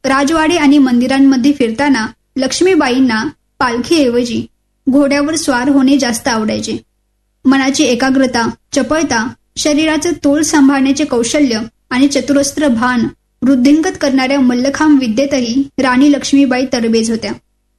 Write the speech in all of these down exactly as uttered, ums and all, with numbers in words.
राजवाडे आणि मंदिरांमध्ये फिरताना लक्ष्मीबाईंना पालखीऐवजी घोड्यावर स्वार होणे जास्त आवडायचे. मनाची एकाग्रता, चपळता, शरीराचं तोल सांभाळण्याचे कौशल्य आणि चतुरस्त्र भान वृद्धिंगत करणाऱ्या मल्लखांब विद्येतही राणी लक्ष्मीबाई तरबेज होत्या.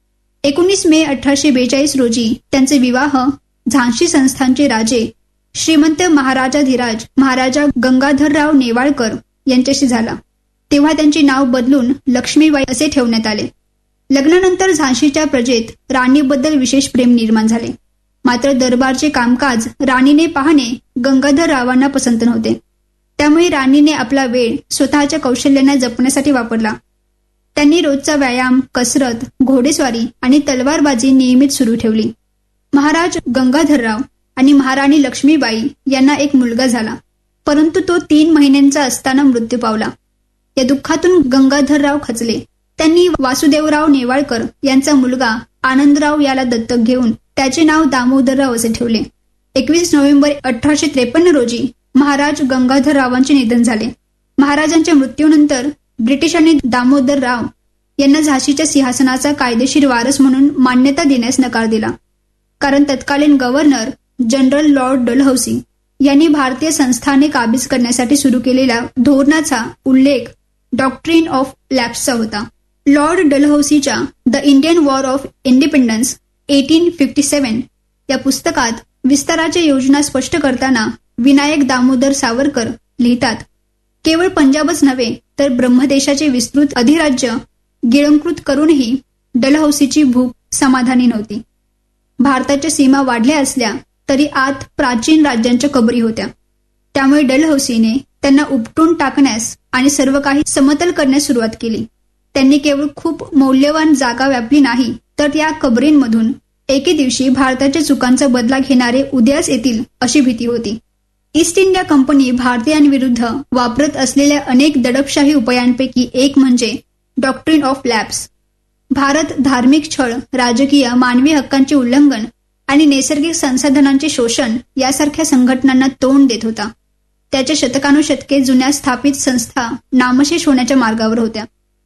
एकोणीस मे अठराशे बेचाळीस रोजी त्यांचे विवाह झांसी संस्थानचे राजे श्रीमंत महाराजाधिराज महाराजा गंगाधरराव नेवाळकर यांच्याशी झाला. तेव्हा त्यांचे नाव बदलून लक्ष्मीबाई असे ठेवण्यात आले. लग्नानंतर झांसीच्या प्रजेत राणीबद्दल विशेष प्रेम निर्माण झाले. मात्र दरबारचे कामकाज राणीने पाहणे गंगाधररावांना पसंत नव्हते. त्यामुळे राणीने आपला वेळ स्वतःच्या कौशल्यांना जपण्यासाठी वापरला. त्यांनी रोजचा व्यायाम, कसरत, घोडेस्वारी आणि तलवारबाजी नियमित सुरू ठेवली. महाराज गंगाधरराव आणि महाराणी लक्ष्मीबाई यांना एक मुलगा झाला, परंतु तो तीन महिन्यांचा असताना मृत्यू पावला. या दुःखातून गंगाधरराव खचले. त्यांनी वासुदेवराव नेवाळकर यांचा मुलगा आनंदराव याला दत्तक घेऊन त्याचे नाव दामोदरराव असे ठेवले. एकवीस नोव्हेंबर अठराशे त्रेपन्न रोजी महाराज गंगाधररावांचे निधन झाले. महाराजांच्या मृत्यूनंतर ब्रिटिशांनी दामोदरराव यांना झाशीच्या सिंहासनाचा कायदेशीर वारस म्हणून मान्यता देण्यास नकार दिला. कारण तत्कालीन गव्हर्नर जनरल लॉर्ड डलहौसी यांनी भारतीय संस्थाने काबीज करण्यासाठी सुरू केलेल्या धोरणाचा उल्लेख डॉक्ट्रिन ऑफ लॅप्सचा होता. Lord डलहौसीच्या the Indian war of independence eighteen fifty seven या पुस्तकात विस्ताराच्या योजना स्पष्ट करताना विनायक दामोदर सावरकर लिहितात, केवळ पंजाबच नव्हे तर ब्रह्मदेशाचे विस्तृत अधिराज्य गिळंकृत करूनही डलहौसीची भूक समाधानी नव्हती. भारताच्या सीमा वाढल्या असल्या तरी आत प्राचीन राज्यांच्या कबरी होत्या. त्यामुळे डलहौसीने त्यांना उपटून टाकण्यास आणि सर्व काही समतल करण्यास सुरुवात केली. त्यांनी केवळ खूप मौल्यवान जागा व्यापली नाही, तर या कबरींमधून एके दिवशी भारताच्या चुकांचा बदला घेणारे उदयास येतील अशी भीती होती. ईस्ट इंडिया कंपनी भारतीयांविरुद्ध वापरत असलेल्या अनेक दडपशाही उपायांपैकी एक म्हणजे डॉक्ट्रिन ऑफ लॅप्स. भारत धार्मिक छळ, राजकीय, मानवी हक्कांचे उल्लंघन आणि नैसर्गिक संसाधनांचे शोषण यासारख्या संघटनांना तोंड देत होता. त्याच्या शतकानुशतके जुन्या स्थापित संस्था नामशेष होण्याच्या मार्गावर होत्या.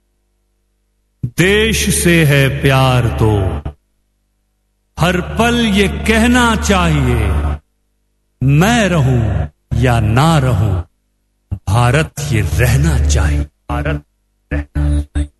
देश से है प्यार तो हर पल ये कहना चाहिए, मैं रहूं या ना रहूं, भारत ये रहना चाहिए. भारत रहना चाहिए.